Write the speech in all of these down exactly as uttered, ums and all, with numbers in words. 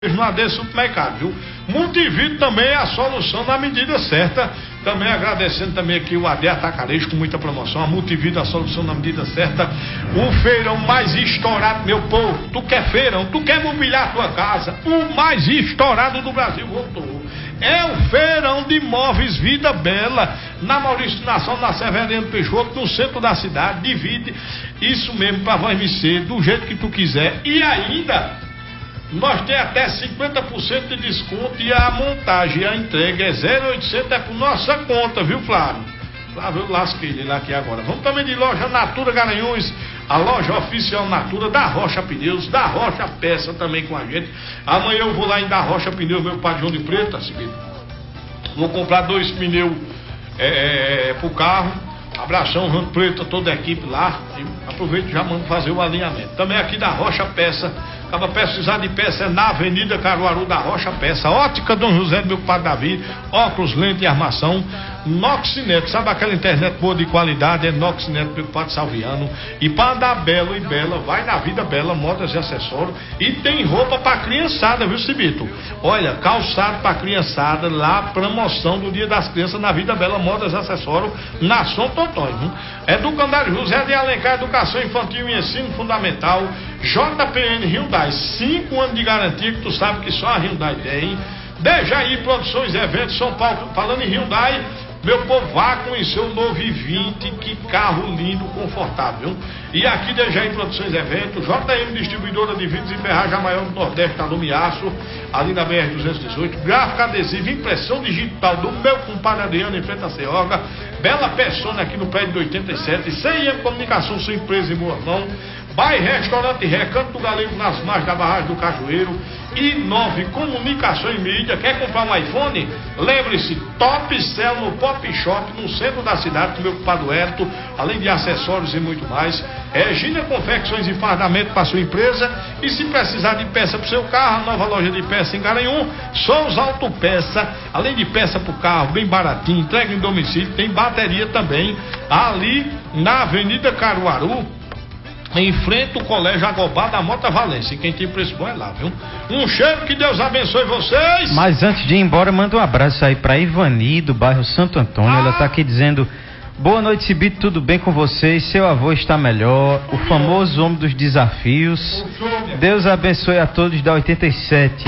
no A D Supermercado, viu? Multivido também é a solução na medida certa. Também agradecendo também aqui o A D Atacarejo com muita promoção. A Multivido a solução na medida certa. O feirão mais estourado, meu povo. Tu quer feirão? Tu quer mobiliar a tua casa? O mais estourado do Brasil voltou. É o feirão de imóveis Vida Bela, na Maurício Nação, na Severiano Peixoto, no centro da cidade. Divide isso mesmo para vai ser do jeito que tu quiser. E ainda nós temos até cinquenta por cento de desconto e a montagem e a entrega é zero oitocentos, é por nossa conta, viu, Flávio? Flávio, eu lasquei ele lá aqui agora. Vamos também de loja Natura Garanhuns, a loja oficial Natura, da Rocha Pneus, da Rocha Peça também com a gente. Amanhã eu vou lá em da Rocha Pneus, meu padrão de preto, assim, vou comprar dois pneus é, é, pro carro. Abração, Ranco Preto, toda a equipe lá. Aproveito e já mando fazer o alinhamento. Também aqui da Rocha Peça. Acaba precisar de peça é na Avenida Caruaru da Rocha Peça. Ótica Dom José do meu compadre Davi. Óculos, lente e armação. Noxinet, sabe aquela internet boa de qualidade? É Noxinet do meu compadre Salviano. E para andar belo e bela, vai na Vida Bela, modas e acessórios. E tem roupa para criançada, viu, Cibito? Olha, calçado para criançada, lá, promoção do Dia das Crianças na Vida Bela, modas e acessórios, na São Tontói. Educandário José de Alencar, Educação Infantil e Ensino Fundamental. J P N Hyundai, cinco anos de garantia que tu sabe que só a Hyundai tem. Dejaí Produções e Eventos São Paulo. Falando em Hyundai, meu povo, vá conhecer o novo i vinte, que carro lindo, confortável. E aqui Dejaí Produções e Eventos, J M Distribuidora de Vidros e Ferragem, a maior do Nordeste, tá no Miaço, ali na B R duzentos e dezoito. Gráfica adesiva, impressão digital do meu compadre Adriano, em frente à Ceoga. Bela Persona aqui no prédio do oitenta e sete. C I M Comunicação, sua empresa em boa mão. Bairro Restaurante Recanto do Galego, nas margens da barragem do Cajueiro. E nove Comunicação e Mídia. Quer comprar um iPhone? Lembre-se, Top Cell no Pop Shop, no centro da cidade, com meu compadre Hélito, além de acessórios e muito mais. Regina Confecções e Fardamento para sua empresa. E se precisar de peça para o seu carro, a nova loja de peça em Garanhuns, Souza Autopeça, além de peça para o carro, bem baratinho, entrega em domicílio, tem bateria também, ali na Avenida Caruaru, em frente ao Colégio Agobá da Mota Valência. E quem tem preço bom é lá, viu? Um cheiro, que Deus abençoe vocês. Mas antes de ir embora, manda um abraço aí pra Ivani, do bairro Santo Antônio. Ah. Ela tá aqui dizendo: boa noite, Cibito, tudo bem com vocês? Seu avô está melhor, o famoso homem dos desafios. Deus abençoe a todos da oitenta e sete.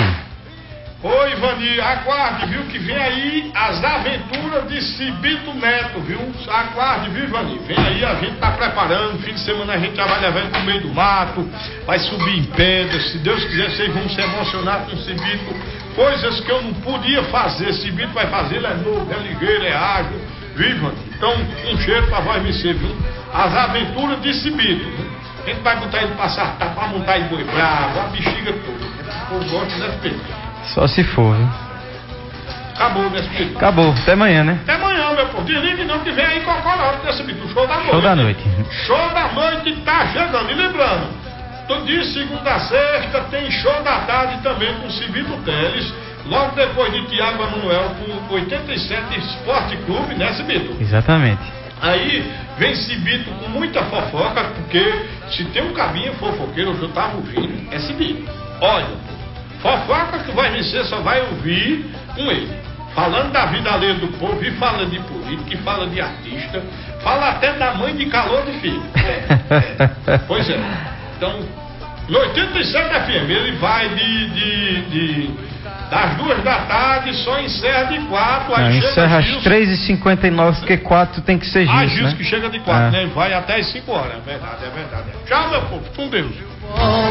Oi, Ivani, aguarde, viu, que vem aí as aventuras de Cibito Neto, viu? Aguarde, viu, Ivani? Vem aí, a gente tá preparando, fim de semana a gente já vai levar pro meio do mato, vai subir em pedras, se Deus quiser, vocês vão se emocionar com o Cibito, coisas que eu não podia fazer, Cibito vai fazer, ele é novo, é ligeiro, é ágil, viu, Ivani? Então, um cheiro pra vai me ser, viu? As aventuras de Cibito, viu? A gente vai botar ele pra sartar, pra montar em boi bravo, a bexiga toda, o gosto desse peito. Só se for, viu? Acabou, meu filho. Acabou, até amanhã, né? Até amanhã, meu povo. Desligue não, que vem aí Cocoró, desse bicho, show da noite. Show da noite. Show da noite tá chegando. E lembrando, todo dia, segunda a sexta, tem show da tarde também com Cibito Teles. Logo depois de Tiago Emanuel, com oitenta e sete Esporte Clube, né, Cibito? Exatamente. Aí vem Cibito com muita fofoca, porque se tem um cabinho fofoqueiro, eu já tava ouvindo, é Cibito. Olha, fofoca que vai vencer só vai ouvir com ele. Falando da vida alheia do povo, e fala de política, e fala de artista, fala até da mãe de calor de filho. É, é. Pois é. Então, no oitenta e sete F M, ele vai de, de, de das duas da tarde, só encerra de quatro. Aí Não, chega encerra Gilson, às três e cinquenta e nove, porque quatro tem que ser Gilson, a Gilson, né? que chega de quatro, é. né? Vai até às cinco horas, é verdade, é verdade. Tchau, meu povo, com Deus.